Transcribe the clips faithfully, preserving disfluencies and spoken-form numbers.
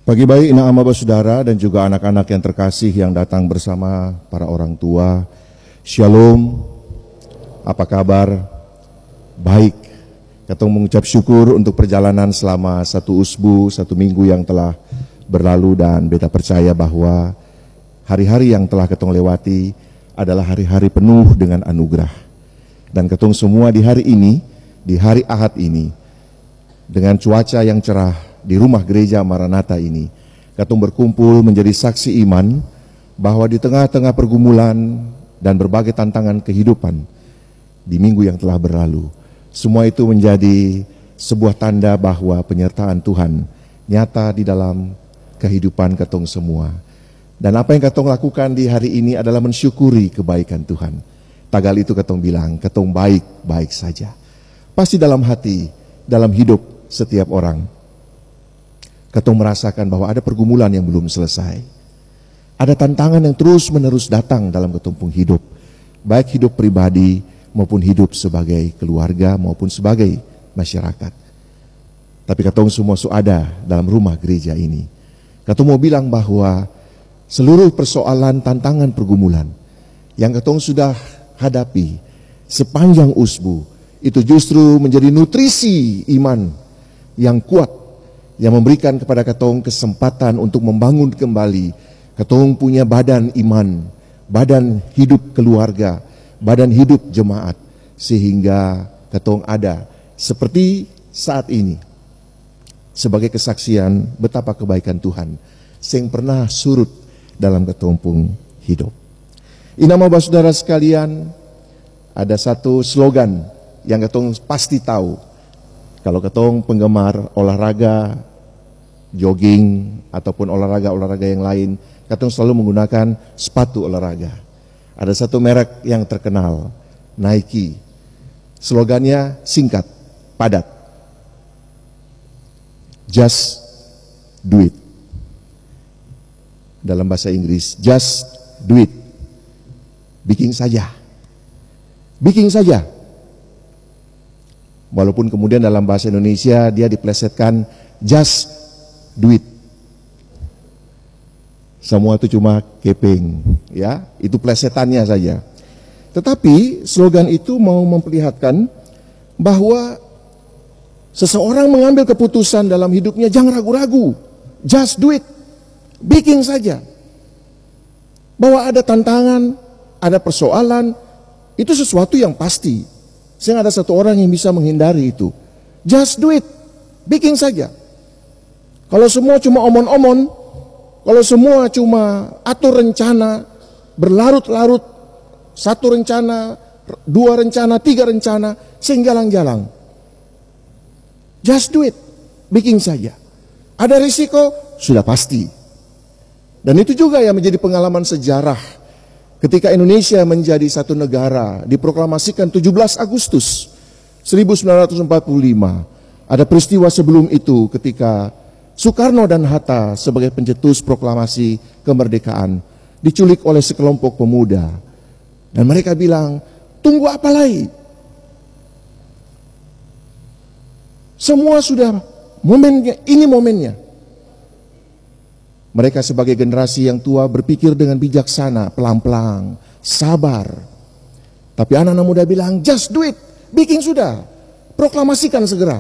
Pagi baik ina ama saudara dan juga anak-anak yang terkasih yang datang bersama para orang tua. Shalom, apa kabar? Baik, katong mengucap syukur untuk perjalanan selama satu usbu, satu minggu yang telah berlalu, dan beta percaya bahwa hari-hari yang telah katong lewati adalah hari-hari penuh dengan anugerah. Dan katong semua di hari ini, di hari Ahad ini, dengan cuaca yang cerah di rumah gereja Maranatha ini, katong berkumpul menjadi saksi iman bahwa di tengah-tengah pergumulan dan berbagai tantangan kehidupan di minggu yang telah berlalu, semua itu menjadi sebuah tanda bahwa penyertaan Tuhan nyata di dalam kehidupan katong semua. Dan apa yang katong lakukan di hari ini adalah mensyukuri kebaikan Tuhan. Tagal itu katong bilang, katong baik-baik saja. Pasti dalam hati, dalam hidup setiap orang, katong merasakan bahwa ada pergumulan yang belum selesai. Ada tantangan yang terus-menerus datang dalam katong pun hidup, baik hidup pribadi maupun hidup sebagai keluarga maupun sebagai masyarakat. Tapi katong semua su ada dalam rumah gereja ini. Katong mau bilang bahwa seluruh persoalan, tantangan, pergumulan yang katong sudah hadapi sepanjang usbu, itu justru menjadi nutrisi iman yang kuat, yang memberikan kepada katong kesempatan untuk membangun kembali katong punya badan iman, badan hidup keluarga, badan hidup jemaat, sehingga katong ada seperti saat ini sebagai kesaksian betapa kebaikan Tuhan yang pernah surut dalam katong pun hidup. Inama saudara sekalian, ada satu slogan yang katong pasti tahu. Kalau katong penggemar olahraga, jogging, ataupun olahraga-olahraga yang lain, katong selalu menggunakan sepatu olahraga. Ada satu merek yang terkenal, Nike. Slogannya singkat, padat. Just do it. Dalam bahasa Inggris, just do it. Bikin saja. Bikin saja. Walaupun kemudian dalam bahasa Indonesia dia diplesetkan just do it. Semua itu cuma keping, ya, itu plesetannya saja. Tetapi slogan itu mau memperlihatkan bahwa seseorang mengambil keputusan dalam hidupnya jangan ragu-ragu, just do it, bikin saja. Bahwa ada tantangan, ada persoalan, itu sesuatu yang pasti. Sehingga ada satu orang yang bisa menghindari itu. Just do it, bikin saja. Kalau semua cuma omon-omon, kalau semua cuma atur rencana, berlarut-larut, satu rencana, dua rencana, tiga rencana, sehingga jalang-jalang. Just do it, bikin saja. Ada risiko, sudah pasti. Dan itu juga yang menjadi pengalaman sejarah ketika Indonesia menjadi satu negara, diproklamasikan tujuh belas Agustus seribu sembilan ratus empat puluh lima. Ada peristiwa sebelum itu ketika Soekarno dan Hatta sebagai pencetus proklamasi kemerdekaan diculik oleh sekelompok pemuda. Dan mereka bilang, tunggu apa lagi? Semua sudah momennya, ini momennya. Mereka sebagai generasi yang tua berpikir dengan bijaksana, pelan-pelan, sabar. Tapi anak-anak muda bilang, just do it, bikin sudah, proklamasikan segera.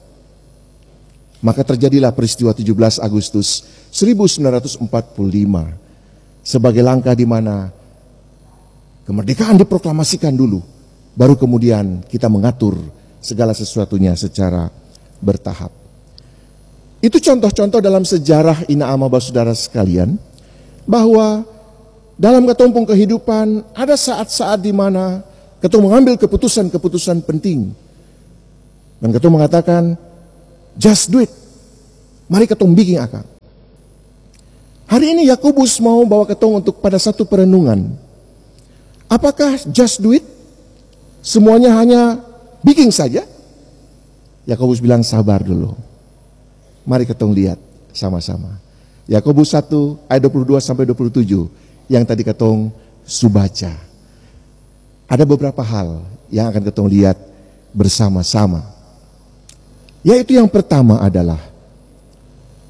Maka terjadilah peristiwa tujuh belas Agustus seribu sembilan ratus empat puluh lima. Sebagai langkah di mana kemerdekaan diproklamasikan dulu, baru kemudian kita mengatur segala sesuatunya secara bertahap. Itu contoh-contoh dalam sejarah ina ama saudara sekalian, bahwa dalam ketumpung kehidupan ada saat-saat di mana ketua mengambil keputusan-keputusan penting. Dan ketua mengatakan, just do it. Mari ketua bikin akal. Hari ini Yakobus mau bawa ketua untuk pada satu perenungan. Apakah just do it? Semuanya hanya bikin saja? Yakobus bilang sabar dulu. Mari kita lihat sama-sama. Yakobus satu ayat dua puluh dua sampai dua puluh tujuh yang tadi ketong subaca. Ada beberapa hal yang akan ketong lihat bersama-sama. Yaitu yang pertama adalah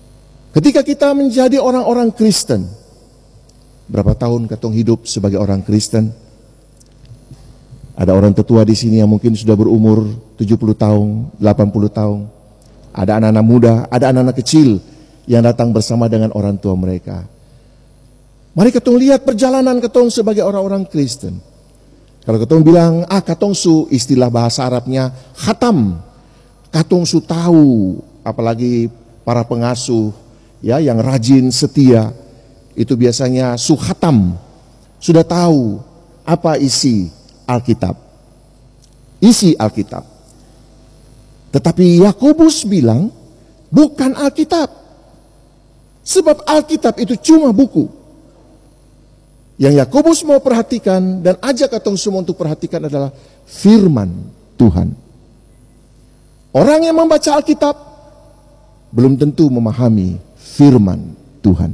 Ketika kita menjadi orang-orang Kristen, berapa tahun ketong hidup sebagai orang Kristen? Ada orang tetua di sini yang mungkin sudah berumur tujuh puluh tahun, delapan puluh tahun. Ada anak-anak muda, ada anak-anak kecil yang datang bersama dengan orang tua mereka. Mari ketong lihat perjalanan ketong sebagai orang-orang Kristen. Kalau ketong bilang, ah katong su, istilah bahasa Arabnya khatam. Katong su tahu, apalagi para pengasuh ya yang rajin setia, itu biasanya su khatam, sudah tahu apa isi Alkitab. Isi Alkitab. Tetapi Yakobus bilang bukan Alkitab. Sebab Alkitab itu cuma buku. Yang Yakobus mau perhatikan dan ajak katong semua untuk perhatikan adalah firman Tuhan. Orang yang membaca Alkitab belum tentu memahami firman Tuhan.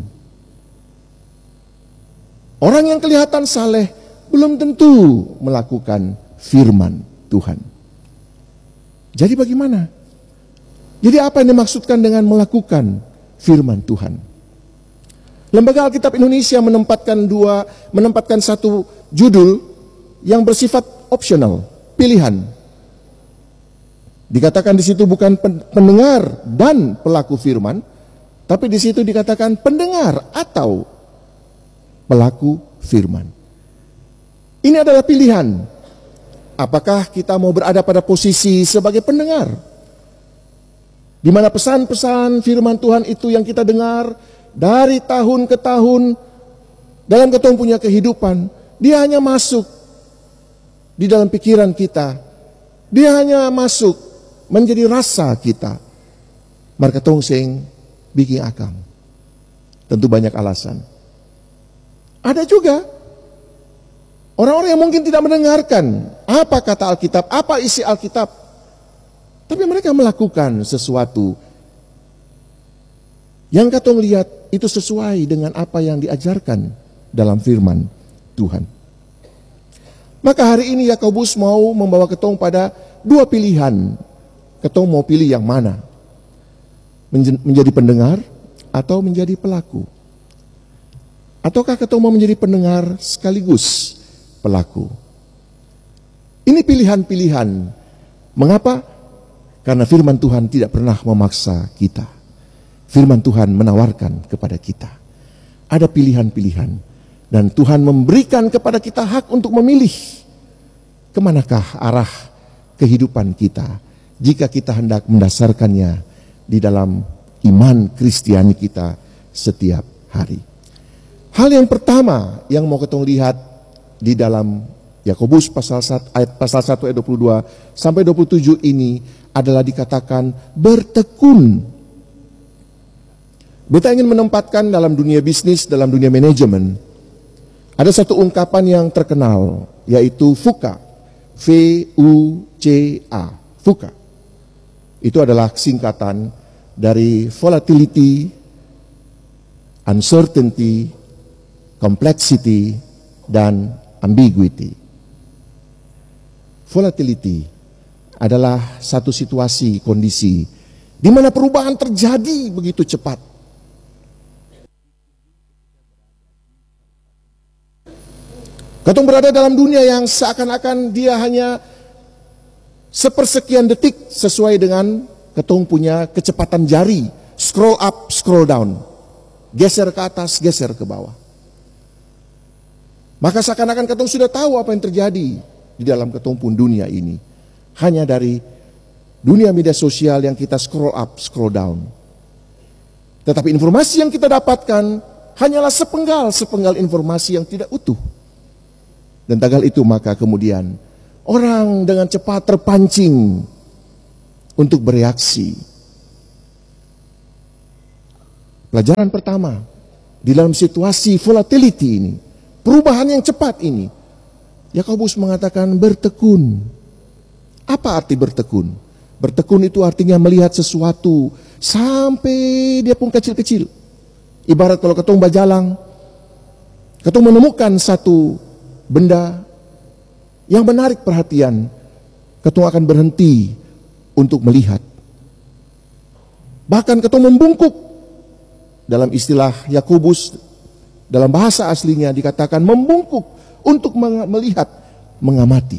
Orang yang kelihatan saleh belum tentu melakukan firman Tuhan. Jadi bagaimana? Jadi apa yang dimaksudkan dengan melakukan firman Tuhan? Lembaga Alkitab Indonesia menempatkan dua, menempatkan satu judul yang bersifat opsional, pilihan. Dikatakan di situ bukan pendengar dan pelaku firman, tapi di situ dikatakan pendengar atau pelaku firman. Ini adalah pilihan. Apakah kita mau berada pada posisi sebagai pendengar, di mana pesan-pesan firman Tuhan itu yang kita dengar dari tahun ke tahun dalam ketong punya kehidupan, dia hanya masuk di dalam pikiran kita, dia hanya masuk menjadi rasa kita. Maka ketong sing bikin akang. Tentu banyak alasan. Ada juga orang-orang yang mungkin tidak mendengarkan apa kata Alkitab, apa isi Alkitab, tapi mereka melakukan sesuatu yang katong lihat itu sesuai dengan apa yang diajarkan dalam firman Tuhan. Maka hari ini Yakobus mau membawa ketong pada dua pilihan. Ketong mau pilih yang mana? Menjadi pendengar atau menjadi pelaku? Ataukah ketong mau menjadi pendengar sekaligus pelaku? Ini pilihan-pilihan. Mengapa? Karena firman Tuhan tidak pernah memaksa kita. Firman Tuhan menawarkan kepada kita. Ada pilihan-pilihan. Dan Tuhan memberikan kepada kita hak untuk memilih kemanakah arah kehidupan kita, jika kita hendak mendasarkannya di dalam iman Kristiani kita setiap hari. Hal yang pertama yang mau ketong lihat di dalam Yakobus pasal satu ayat pasal satu ayat dua puluh dua sampai dua puluh tujuh ini adalah dikatakan bertekun. Kita ingin menempatkan dalam dunia bisnis, dalam dunia manajemen, ada satu ungkapan yang terkenal, yaitu VUCA, V U C A, VUCA. Itu adalah singkatan dari volatility, uncertainty, complexity, dan ambiguity. Volatility adalah satu situasi, kondisi di mana perubahan terjadi begitu cepat. Ketong berada dalam dunia yang seakan-akan dia hanya sepersekian detik sesuai dengan ketong punya kecepatan jari, scroll up, scroll down, geser ke atas, geser ke bawah. Maka seakan-akan ketong sudah tahu apa yang terjadi di dalam ketong pun dunia ini. Hanya dari dunia media sosial yang kita scroll up, scroll down. Tetapi informasi yang kita dapatkan hanyalah sepenggal-sepenggal informasi yang tidak utuh. Dan tagal itu maka kemudian orang dengan cepat terpancing untuk bereaksi. Pelajaran pertama di dalam situasi volatility ini, perubahan yang cepat ini, Yakobus mengatakan bertekun. Apa arti bertekun? Bertekun itu artinya melihat sesuatu sampai dia pun kecil-kecil. Ibarat kalau ketong bajalang, ketong menemukan satu benda yang menarik perhatian, ketong akan berhenti untuk melihat. Bahkan ketong membungkuk dalam istilah Yakobus, dalam bahasa aslinya dikatakan membungkuk untuk melihat, mengamati.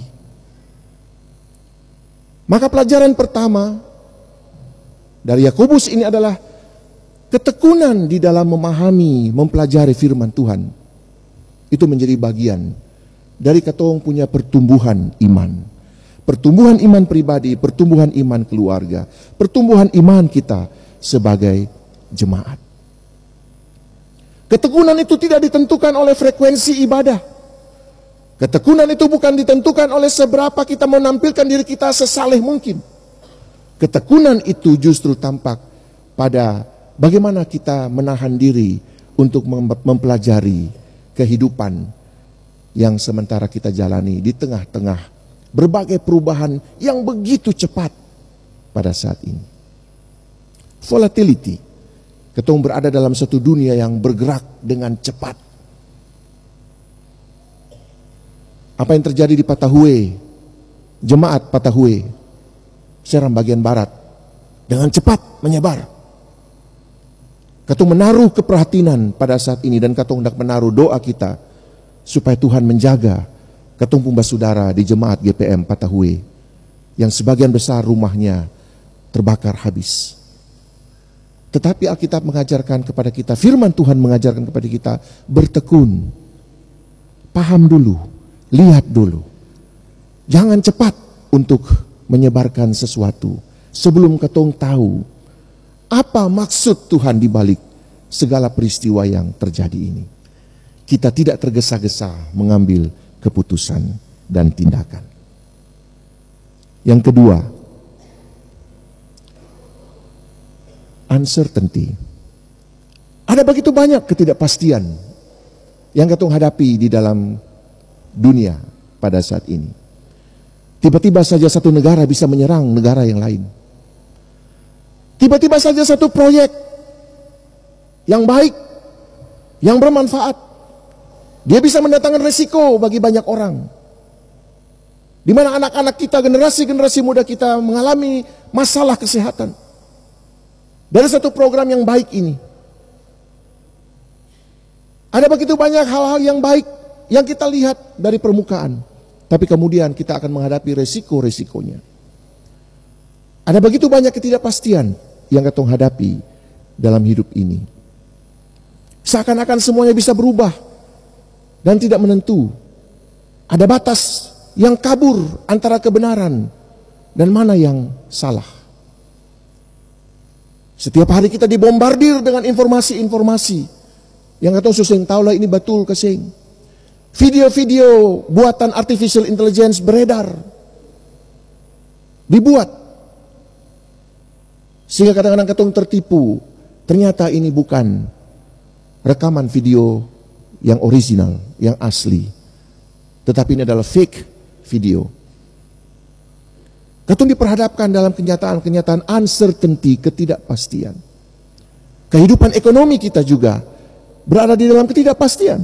Maka pelajaran pertama dari Yakobus ini adalah ketekunan di dalam memahami, mempelajari firman Tuhan. Itu menjadi bagian dari katong punya pertumbuhan iman. Pertumbuhan iman pribadi, pertumbuhan iman keluarga, pertumbuhan iman kita sebagai jemaat. Ketekunan itu tidak ditentukan oleh frekuensi ibadah. Ketekunan itu bukan ditentukan oleh seberapa kita menampilkan diri kita sesaleh mungkin. Ketekunan itu justru tampak pada bagaimana kita menahan diri untuk mempelajari kehidupan yang sementara kita jalani di tengah-tengah berbagai perubahan yang begitu cepat pada saat ini. Volatility. Ketong berada dalam satu dunia yang bergerak dengan cepat. Apa yang terjadi di Patahue, jemaat Patahue, Seram bagian barat, dengan cepat menyebar. Ketong menaruh keprihatinan pada saat ini dan ketong hendak menaruh doa kita supaya Tuhan menjaga ketong pun saudara di jemaat G P M Patahue yang sebagian besar rumahnya terbakar habis. Tetapi Alkitab mengajarkan kepada kita, firman Tuhan mengajarkan kepada kita, bertekun. Paham dulu, lihat dulu. Jangan cepat untuk menyebarkan sesuatu sebelum ketong tahu apa maksud Tuhan di balik segala peristiwa yang terjadi ini. Kita tidak tergesa-gesa mengambil keputusan dan tindakan. Yang kedua, uncertainty. Ada begitu banyak ketidakpastian yang ketong hadapi di dalam dunia pada saat ini. Tiba-tiba saja satu negara bisa menyerang negara yang lain. Tiba-tiba saja satu proyek yang baik, yang bermanfaat, dia bisa mendatangkan resiko bagi banyak orang. Di mana anak-anak kita, generasi-generasi muda kita mengalami masalah kesehatan dari satu program yang baik ini. Ada begitu banyak hal-hal yang baik yang kita lihat dari permukaan, tapi kemudian kita akan menghadapi resiko-resikonya. Ada begitu banyak ketidakpastian yang kita hadapi dalam hidup ini. Seakan-akan semuanya bisa berubah dan tidak menentu. Ada batas yang kabur antara kebenaran dan mana yang salah. Setiap hari kita dibombardir dengan informasi-informasi yang kata suseng tahu lah ini betul kesing. Video-video buatan artificial intelligence beredar, dibuat, sehingga kadang-kadang ketong tertipu. Ternyata ini bukan rekaman video yang original, yang asli, tetapi ini adalah fake video. Ketong diperhadapkan dalam kenyataan-kenyataan uncertainty, ketidakpastian. Kehidupan ekonomi kita juga berada di dalam ketidakpastian.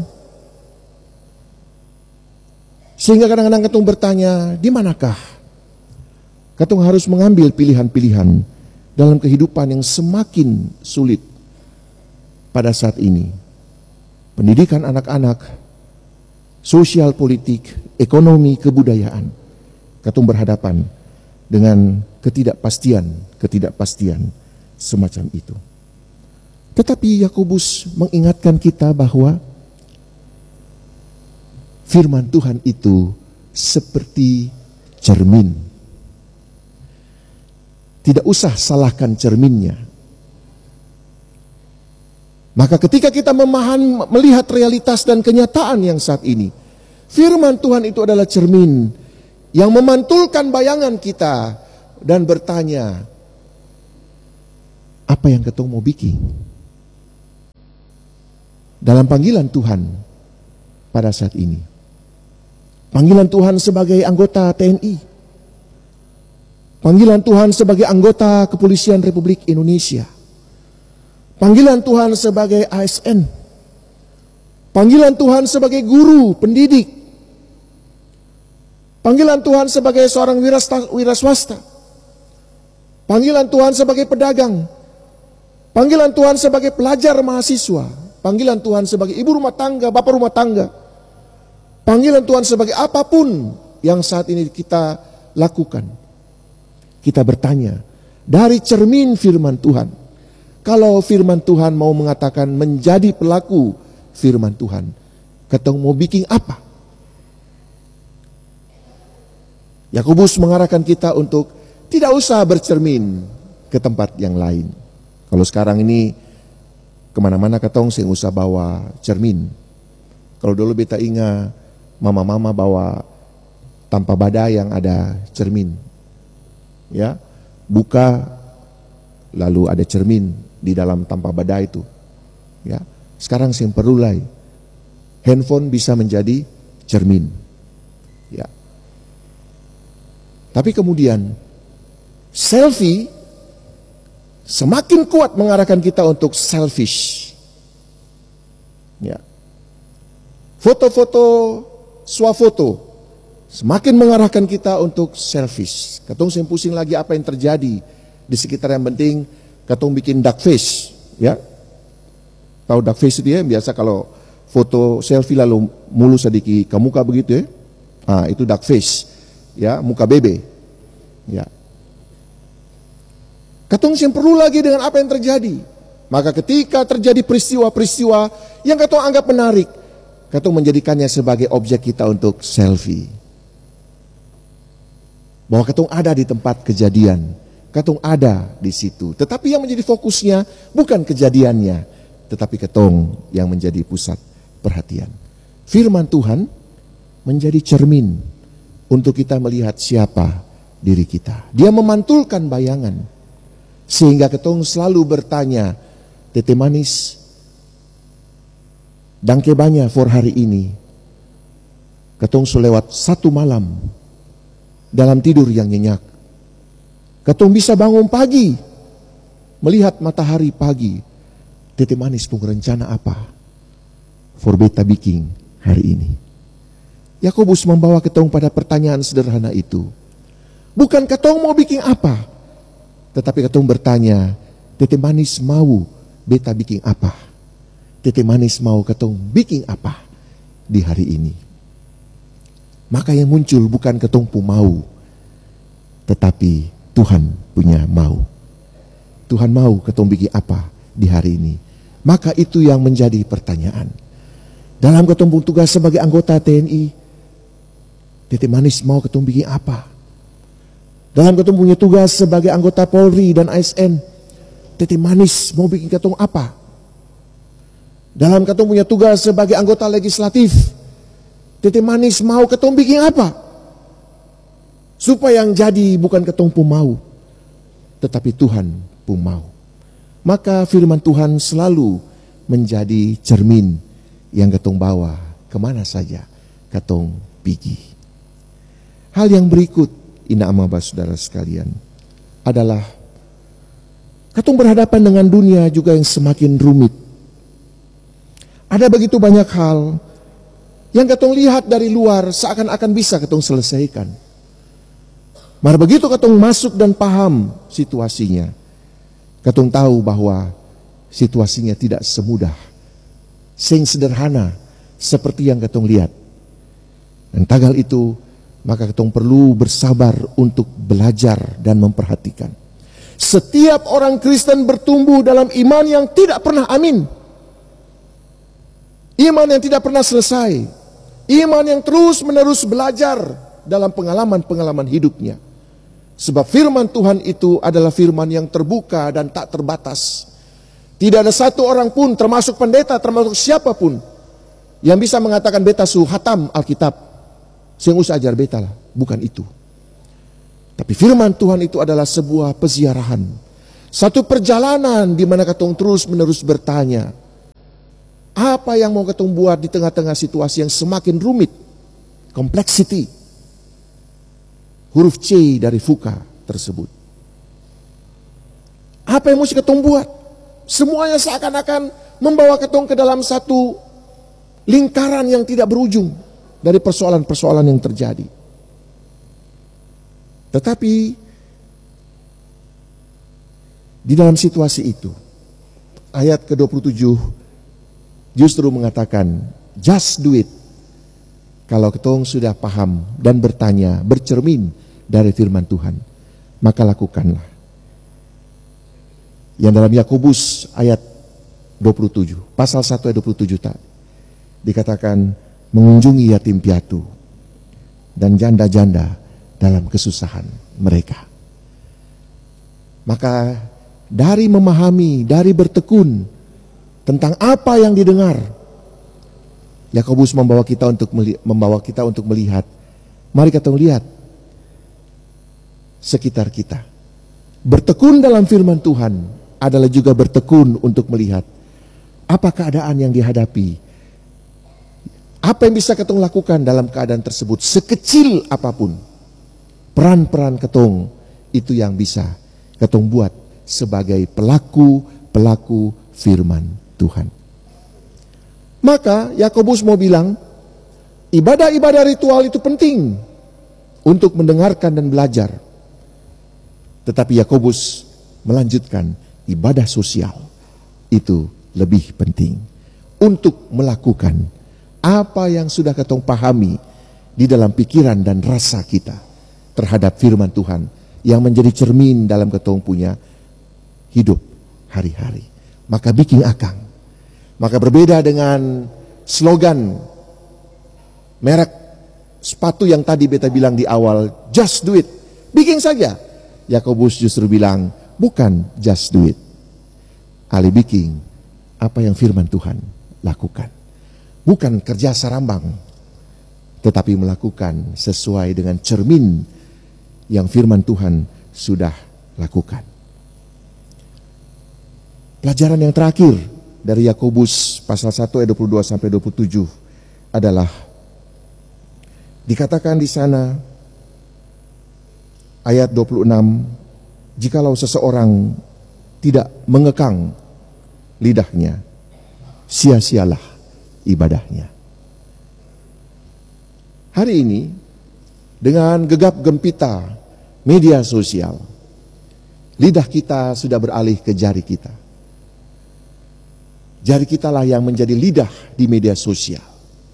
Sehingga kadang-kadang ketong bertanya, di manakah? Ketong harus mengambil pilihan-pilihan dalam kehidupan yang semakin sulit pada saat ini. Pendidikan anak-anak, sosial politik, ekonomi, kebudayaan. Ketong berhadapan dengan ketidakpastian, ketidakpastian semacam itu. Tetapi Yakobus mengingatkan kita bahwa firman Tuhan itu seperti cermin. Tidak usah salahkan cerminnya. Maka ketika kita memahami, melihat realitas dan kenyataan yang saat ini, firman Tuhan itu adalah cermin yang memantulkan bayangan kita dan bertanya, apa yang ketong mau bikin? Dalam panggilan Tuhan pada saat ini. Panggilan Tuhan sebagai anggota T N I. Panggilan Tuhan sebagai anggota Kepolisian Republik Indonesia. Panggilan Tuhan sebagai A S N. Panggilan Tuhan sebagai guru, pendidik. Panggilan Tuhan sebagai seorang wira swasta. Panggilan Tuhan sebagai pedagang. Panggilan Tuhan sebagai pelajar mahasiswa. Panggilan Tuhan sebagai ibu rumah tangga, bapak rumah tangga. Panggilan Tuhan sebagai apapun yang saat ini kita lakukan. Kita bertanya, dari cermin firman Tuhan. Kalau firman Tuhan mau mengatakan menjadi pelaku firman Tuhan, ketong mau bikin apa? Yakobus mengarahkan kita untuk tidak usah bercermin ke tempat yang lain. Kalau sekarang ini kemana-mana ketong sing usah bawa cermin. Kalau dulu beta ingat mama-mama bawa tanpa badai yang ada cermin. Ya, buka lalu ada cermin di dalam tanpa badai itu. Ya, sekarang sing perulai handphone bisa menjadi cermin. Ya. Tapi kemudian selfie semakin kuat mengarahkan kita untuk selfish. Ya. Foto-foto, swafoto semakin mengarahkan kita untuk selfish. Katong sing pusing lagi apa yang terjadi di sekitar, yang penting katong bikin duck face, ya. Tahu duck face itu ya, biasa kalau foto selfie lalu mulu sedikit ke muka begitu ya. Ah, itu duck face. Ya, muka bebe. Ya. Katong sing perlu lagi dengan apa yang terjadi. Maka ketika terjadi peristiwa-peristiwa yang katong anggap menarik, katong menjadikannya sebagai objek kita untuk selfie. Bahwa katong ada di tempat kejadian, katong ada di situ. Tetapi yang menjadi fokusnya bukan kejadiannya, tetapi katong yang menjadi pusat perhatian. Firman Tuhan menjadi cermin untuk kita melihat siapa diri kita. Dia memantulkan bayangan. Sehingga ketong selalu bertanya, tete manis, dangke banyak for hari ini. Ketong selewat satu malam dalam tidur yang nyenyak. Ketong bisa bangun pagi, melihat matahari pagi. Tete manis pun rencana apa for beta biking hari ini. Yakobus membawa ketong pada pertanyaan sederhana itu. Bukan ketong mau bikin apa, tetapi ketong bertanya, tete manis mau beta bikin apa? Tete manis mau ketong bikin apa di hari ini? Maka yang muncul bukan ketong pu mau, tetapi Tuhan punya mau. Tuhan mau ketong bikin apa di hari ini? Maka itu yang menjadi pertanyaan. Dalam ketong pun tugas sebagai anggota T N I, tete manis mau ketong bikin apa? Dalam ketong punya tugas sebagai anggota Polri dan A S N, tete manis mau bikin ketong apa? Dalam ketong punya tugas sebagai anggota legislatif, tete manis mau ketong bikin apa? Supaya yang jadi bukan ketong pun mau, tetapi Tuhan pun mau. Maka firman Tuhan selalu menjadi cermin yang ketong bawa kemana saja ketong pergi. Hal yang berikut, Ina amaba saudara sekalian, adalah katong berhadapan dengan dunia juga yang semakin rumit. Ada begitu banyak hal yang katong lihat dari luar seakan-akan bisa katong selesaikan. Maka begitu katong masuk dan paham situasinya, katong tahu bahwa situasinya tidak semudah, sing sederhana seperti yang katong lihat. Dan tagal itu, maka katong perlu bersabar untuk belajar dan memperhatikan. Setiap orang Kristen bertumbuh dalam iman yang tidak pernah amin. Iman yang tidak pernah selesai. Iman yang terus-menerus belajar dalam pengalaman-pengalaman hidupnya. Sebab firman Tuhan itu adalah firman yang terbuka dan tak terbatas. Tidak ada satu orang pun, termasuk pendeta, termasuk siapapun, yang bisa mengatakan beta su hatam Alkitab. Sing usah ajar beta lah, bukan itu. Tapi firman Tuhan itu adalah sebuah peziarahan, satu perjalanan di mana katong terus menerus bertanya, apa yang mau katong buat di tengah-tengah situasi yang semakin rumit, complexity, huruf C dari Fuka tersebut. Apa yang mesti katong buat? Semuanya seakan-akan membawa katong ke dalam satu lingkaran yang tidak berujung dari persoalan-persoalan yang terjadi. Tetapi di dalam situasi itu, ayat ke dua puluh tujuh justru mengatakan, just do it. Kalau ketong sudah paham dan bertanya, bercermin dari firman Tuhan, maka lakukanlah. Yang dalam Yakobus ayat dua puluh tujuh, pasal satu ayat dua puluh tujuh tak, dikatakan mengunjungi yatim piatu dan janda-janda dalam kesusahan mereka. Maka dari memahami, dari bertekun tentang apa yang didengar, Yakobus membawa kita untuk membawa kita untuk melihat. Mari kita lihat sekitar kita. Bertekun dalam firman Tuhan adalah juga bertekun untuk melihat apa keadaan yang dihadapi. Apa yang bisa ketong lakukan dalam keadaan tersebut, sekecil apapun. Peran-peran ketong itu yang bisa ketong buat sebagai pelaku-pelaku firman Tuhan. Maka Yakobus mau bilang, ibadah-ibadah ritual itu penting untuk mendengarkan dan belajar. Tetapi Yakobus melanjutkan, ibadah sosial itu lebih penting untuk melakukan apa yang sudah ketong pahami di dalam pikiran dan rasa kita terhadap firman Tuhan yang menjadi cermin dalam ketong punya hidup hari-hari. Maka bikin akang. Maka berbeda dengan slogan merek sepatu yang tadi beta bilang di awal, just do it, bikin saja. Yakobus justru bilang, bukan just do it, ali bikin apa yang firman Tuhan lakukan. Bukan kerja sarambang, tetapi melakukan sesuai dengan cermin yang firman Tuhan sudah lakukan. Pelajaran yang terakhir dari Yakobus pasal satu ayat dua puluh dua sampai dua puluh tujuh adalah dikatakan di sana ayat dua puluh enam, jikalau seseorang tidak mengekang lidahnya, sia-sialah ibadahnya. Hari ini dengan gegap gempita media sosial, lidah kita sudah beralih ke jari kita. Jari kita lah yang menjadi lidah di media sosial.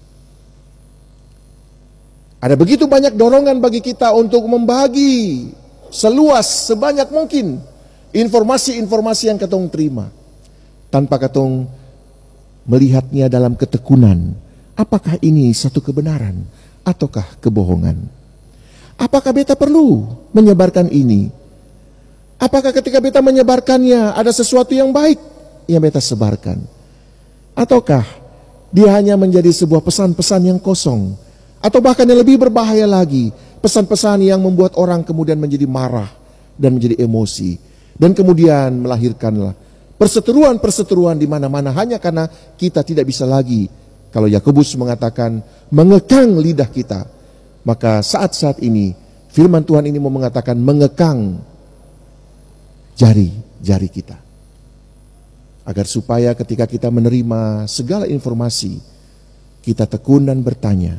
Ada begitu banyak dorongan bagi kita untuk membagi seluas sebanyak mungkin informasi-informasi yang ketong terima, tanpa ketong melihatnya dalam ketekunan. Apakah ini satu kebenaran ataukah kebohongan? Apakah beta perlu menyebarkan ini? Apakah ketika beta menyebarkannya ada sesuatu yang baik yang beta sebarkan? Ataukah dia hanya menjadi sebuah pesan-pesan yang kosong? Atau bahkan yang lebih berbahaya lagi, pesan-pesan yang membuat orang kemudian menjadi marah dan menjadi emosi, dan kemudian melahirkanlah perseteruan-perseteruan di mana-mana hanya karena kita tidak bisa lagi, kalau Yakobus mengatakan, mengekang lidah kita. Maka saat-saat ini firman Tuhan ini mau mengatakan mengekang jari-jari kita, agar supaya ketika kita menerima segala informasi, kita tekun dan bertanya,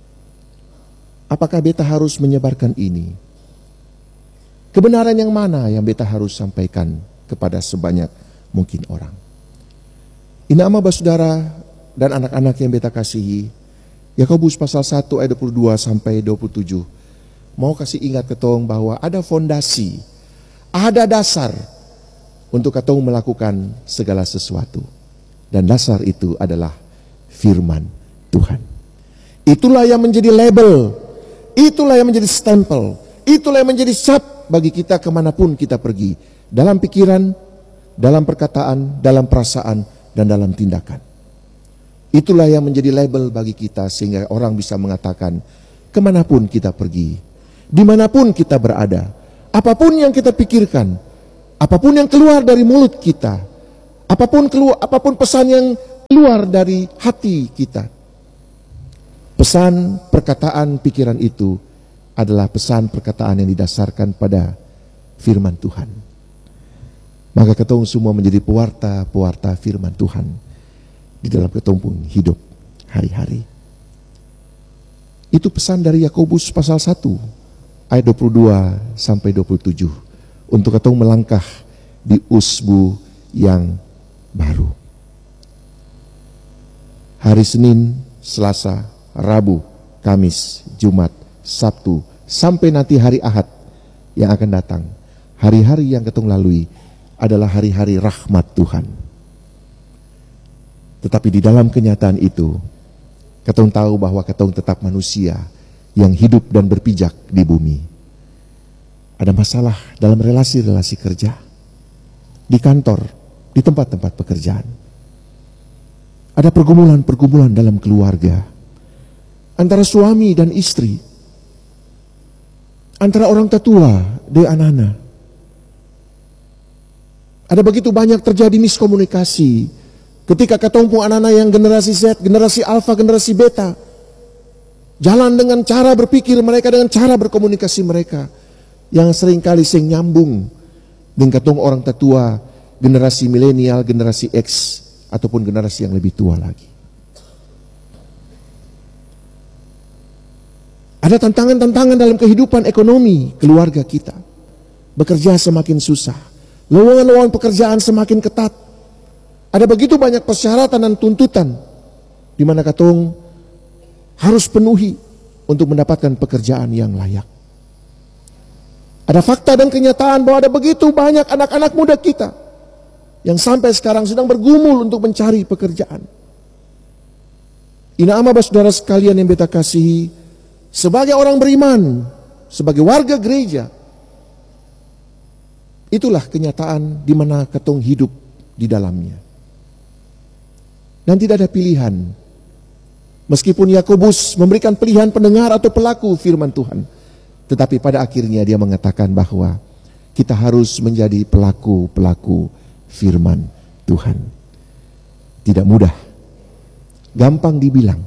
apakah beta harus menyebarkan ini? Kebenaran yang mana yang beta harus sampaikan kepada sebanyak mungkin orang? Inama saudara dan anak-anak yang beta kasihi, Yakobus pasal satu ayat dua puluh dua sampai dua puluh tujuh mau kasih ingat ketong bahwa ada fondasi, ada dasar untuk ketong melakukan segala sesuatu. Dan dasar itu adalah firman Tuhan. Itulah yang menjadi label, itulah yang menjadi stempel, itulah yang menjadi cap bagi kita kemanapun kita pergi, dalam pikiran, dalam perkataan, dalam perasaan, dan dalam tindakan. Itulah yang menjadi label bagi kita sehingga orang bisa mengatakan kemanapun kita pergi, dimanapun kita berada, apapun yang kita pikirkan, apapun yang keluar dari mulut kita, apapun keluar, apapun pesan yang keluar dari hati kita, pesan, perkataan, pikiran itu adalah pesan perkataan yang didasarkan pada firman Tuhan. Maka ketong semua menjadi pewarta-pewarta firman Tuhan di dalam ketong pun hidup hari-hari. Itu pesan dari Yakobus pasal satu ayat dua puluh dua sampai dua puluh tujuh untuk ketong melangkah di usbu yang baru. hari Senin, Selasa, Rabu, Kamis, Jumat, Sabtu, sampai nanti hari Ahad yang akan datang. Hari-hari yang ketong lalui adalah hari-hari rahmat Tuhan. Tetapi di dalam kenyataan itu, ketong tahu bahwa ketong tetap manusia yang hidup dan berpijak di bumi. Ada masalah dalam relasi-relasi kerja, di kantor, di tempat-tempat pekerjaan. Ada pergumulan-pergumulan dalam keluarga, antara suami dan istri, antara orang tua dan anak-anak. Ada begitu banyak terjadi miskomunikasi ketika ketemu anak-anak yang generasi Z, generasi Alpha, generasi Beta. Jalan dengan cara berpikir mereka, dengan cara berkomunikasi mereka yang seringkali sing nyambung dengan ketemu orang tua generasi milenial, generasi X, ataupun generasi yang lebih tua lagi. Ada tantangan-tantangan dalam kehidupan ekonomi keluarga kita. Bekerja semakin susah, lowongan-lowongan pekerjaan semakin ketat. Ada begitu banyak persyaratan dan tuntutan di mana katong harus penuhi untuk mendapatkan pekerjaan yang layak. Ada fakta dan kenyataan bahwa ada begitu banyak anak-anak muda kita yang sampai sekarang sedang bergumul untuk mencari pekerjaan. Ina ama saudara sekalian yang beta kasihi, sebagai orang beriman, sebagai warga gereja, itulah kenyataan di mana ketong hidup di dalamnya. Dan tidak ada pilihan. Meskipun Yakobus memberikan pilihan pendengar atau pelaku firman Tuhan, tetapi pada akhirnya dia mengatakan bahwa kita harus menjadi pelaku-pelaku firman Tuhan. Tidak mudah, gampang dibilang,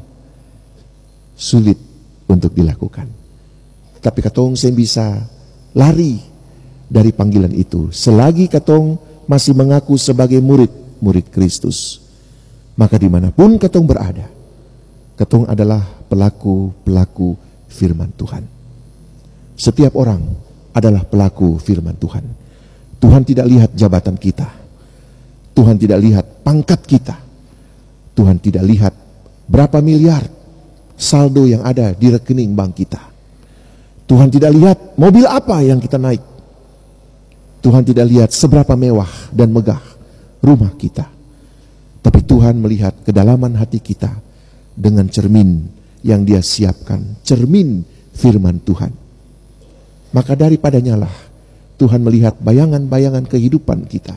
sulit untuk dilakukan. Tapi katong saya bisa lari dari panggilan itu selagi katong masih mengaku sebagai murid-murid Kristus. Maka dimanapun katong berada, katong adalah pelaku-pelaku firman Tuhan. Setiap orang adalah pelaku firman Tuhan. Tuhan tidak lihat jabatan kita, Tuhan tidak lihat pangkat kita, Tuhan tidak lihat berapa miliar saldo yang ada di rekening bank kita. Tuhan tidak lihat mobil apa yang kita naik. Tuhan tidak lihat seberapa mewah dan megah rumah kita. Tapi Tuhan melihat kedalaman hati kita dengan cermin yang Dia siapkan, cermin firman Tuhan. Maka daripadanya lah Tuhan melihat bayangan-bayangan kehidupan kita.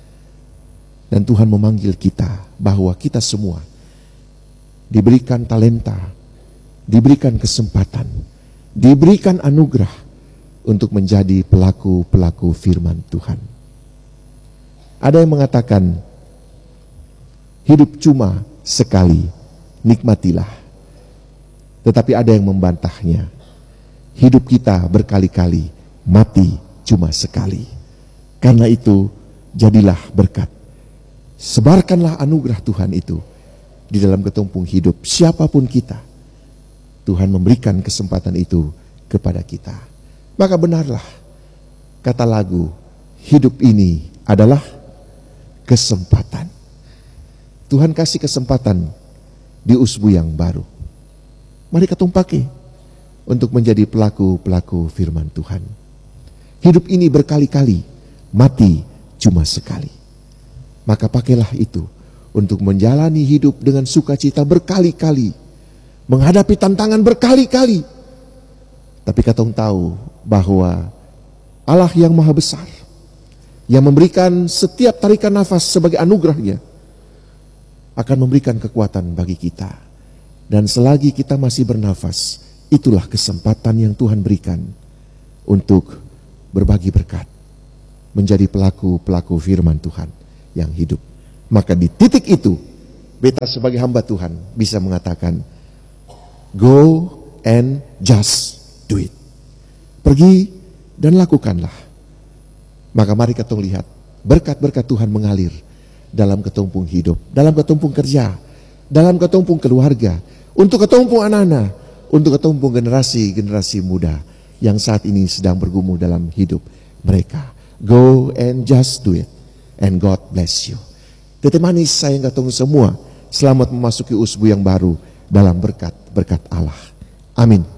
Dan Tuhan memanggil kita bahwa kita semua diberikan talenta, diberikan kesempatan, diberikan anugerah untuk menjadi pelaku-pelaku firman Tuhan. Ada yang mengatakan, hidup cuma sekali, nikmatilah. Tetapi ada yang membantahnya, hidup kita berkali-kali, mati cuma sekali. Karena itu, jadilah berkat. Sebarkanlah anugerah Tuhan itu di dalam ketumpung hidup siapapun kita. Tuhan memberikan kesempatan itu kepada kita. Maka benarlah kata lagu, hidup ini adalah kesempatan. Tuhan kasih kesempatan di usbu yang baru. Mari ketong pakai untuk menjadi pelaku-pelaku firman Tuhan. Hidup ini berkali-kali, mati cuma sekali. Maka pakailah itu untuk menjalani hidup dengan sukacita berkali-kali, menghadapi tantangan berkali-kali. Tapi ketong tahu bahwa Allah yang maha besar, yang memberikan setiap tarikan nafas sebagai anugerahnya, akan memberikan kekuatan bagi kita. Dan selagi kita masih bernafas, itulah kesempatan yang Tuhan berikan untuk berbagi berkat, menjadi pelaku-pelaku firman Tuhan yang hidup. Maka di titik itu, beta sebagai hamba Tuhan bisa mengatakan, go and just do it. Pergi dan lakukanlah. Maka mari kita lihat berkat-berkat Tuhan mengalir dalam ketumpung hidup, dalam ketumpung kerja, dalam ketumpung keluarga, untuk ketumpung anak-anak, untuk ketumpung generasi-generasi muda yang saat ini sedang bergumul dalam hidup mereka. Go and just do it, and God bless you. Tete manis sayang ketemu semua selamat memasuki usbu yang baru dalam berkat-berkat Allah. Amin.